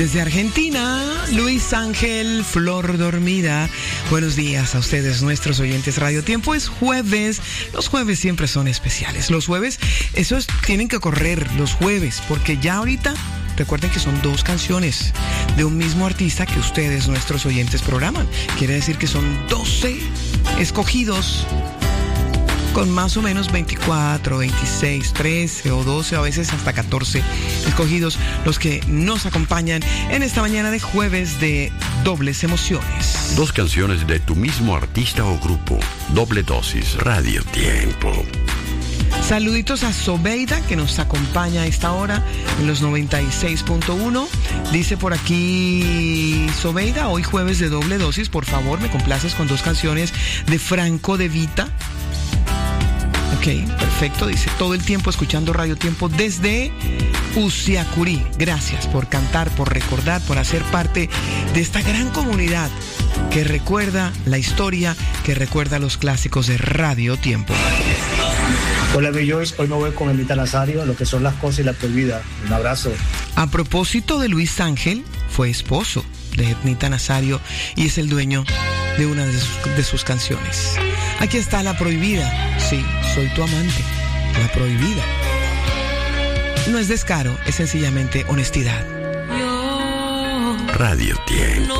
Desde Argentina, Luis Ángel, Flor Dormida. Buenos días a ustedes, nuestros oyentes Radio Tiempo. Es jueves. Los jueves siempre son especiales. Los jueves, esos tienen que correr los jueves, porque ya ahorita, recuerden que son 2 canciones de un mismo artista que ustedes, nuestros oyentes, programan. Quiere decir que son 12 escogidos, con más o menos 24, 26, 13 o 12, a veces hasta 14 escogidos, los que nos acompañan en esta mañana de jueves de Dobles Emociones. 2 canciones de tu mismo artista o grupo. Doble dosis. Radio Tiempo. Saluditos a Sobeida, que nos acompaña a esta hora en los 96.1. Dice por aquí Sobeida, hoy jueves de doble dosis, por favor, me complaces con 2 canciones de Franco De Vita. Ok, perfecto. Dice, todo el tiempo escuchando Radio Tiempo desde Usiacurí. Gracias por cantar, por recordar, por hacer parte de esta gran comunidad que recuerda la historia, que recuerda los clásicos de Radio Tiempo. Hola, mi Joyce. Hoy me voy con Ernita Nazario, lo que son las cosas y la prohibida. Un abrazo. A propósito de Luis Ángel, fue esposo de Ernita Nazario y es el dueño de una de sus canciones. Aquí está La Prohibida. Sí, soy tu amante. La Prohibida. No es descaro, es sencillamente honestidad. Radio Tiempo.